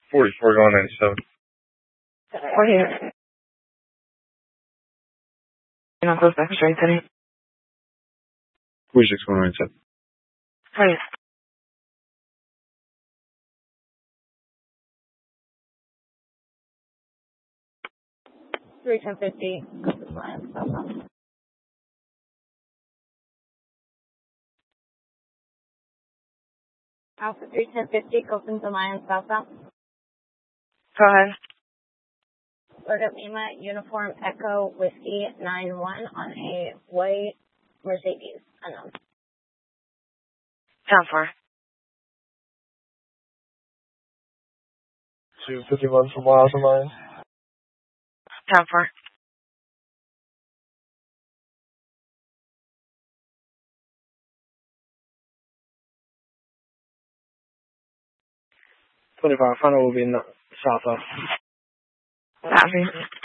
44 going 97. What here? You're not close back straight today? 46 going 97. Please. $310.50. Alpha 310.50, Copeland to Lion southbound. Go ahead. Florida Lima, Uniform Echo Whiskey 91 on a white Mercedes. Unknown. Down for. 251 for miles and miles. Down for. $25 final will be in the south of. Copy.